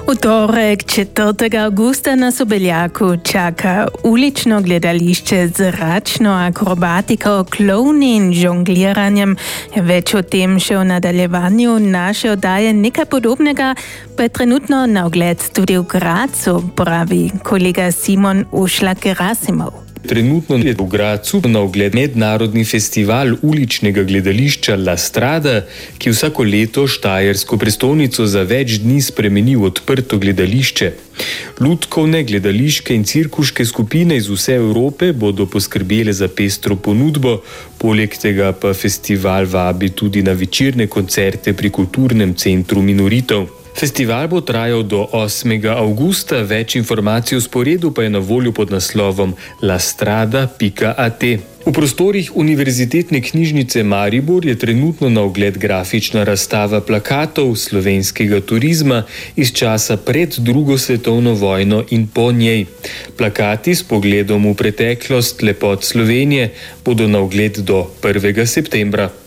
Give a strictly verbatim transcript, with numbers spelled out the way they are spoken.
U torek četrtega augusta na Sobeljaku čaka ulično gledališče z zračno akrobatiko, klovni in žongliranjem. Več o tem še v nadaljevanju naše oddaje. Nekaj podobnega pa je trenutno na ogled tudi v Gracu, pravi kolega Simon Ušlak-Gerasimov. Trenutno je v Gracu na ogled mednarodni festival uličnega gledališča La Strada, ki vsako leto štajersko prestolnico za več dni spremeni v odprto gledališče. Lutkovne, gledališke in cirkuške skupine iz vse Evrope bodo poskrbele za pestro ponudbo, poleg tega pa festival vabi tudi na večerne koncerte pri kulturnem centru Minoritov. Festival bo trajal do osmega avgusta, več informacij o sporedu pa je na voljo pod naslovom lastrada pika at. V prostorih Univerzitetne knjižnice Maribor je trenutno na ogled grafična razstava plakatov slovenskega turizma iz časa pred drugo svetovno vojno in po njej. Plakati s pogledom v preteklost lepot Slovenije bodo na ogled do prvega septembra.